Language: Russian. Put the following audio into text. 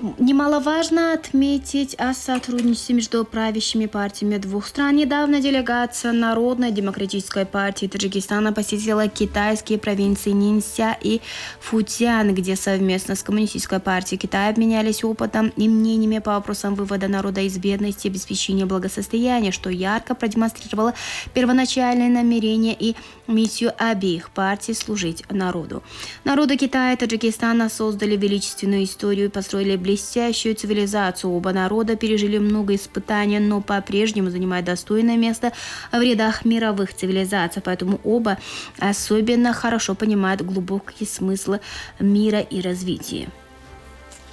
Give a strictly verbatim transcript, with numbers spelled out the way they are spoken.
Немаловажно отметить о сотрудничестве между правящими партиями двух стран. Недавно делегация Народной демократической партии Таджикистана посетила китайские провинции Нинся и Фуцзян, где совместно с Коммунистической партией Китая обменялись опытом и мнениями по вопросам вывода народа из бедности и обеспечения благосостояния, что ярко продемонстрировало первоначальные намерения и миссию обеих партий служить народу. Народы Китая и Таджикистана создали величественную историю и построили блестящую цивилизацию. Оба народа пережили много испытаний, но по-прежнему занимают достойное место в рядах мировых цивилизаций. Поэтому оба особенно хорошо понимают глубокие смыслы мира и развития.